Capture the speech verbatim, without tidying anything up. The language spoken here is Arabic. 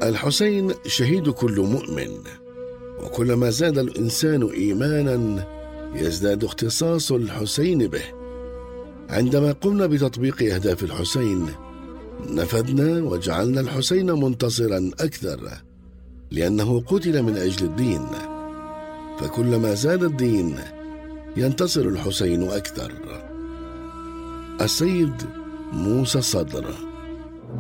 الحسين شهيد كل مؤمن، وكلما زاد الإنسان إيمانا يزداد اختصاص الحسين به. عندما قمنا بتطبيق أهداف الحسين نفذنا وجعلنا الحسين منتصرا أكثر، لأنه قتل من أجل الدين، فكلما زاد الدين ينتصر الحسين أكثر. السيد موسى الصدر.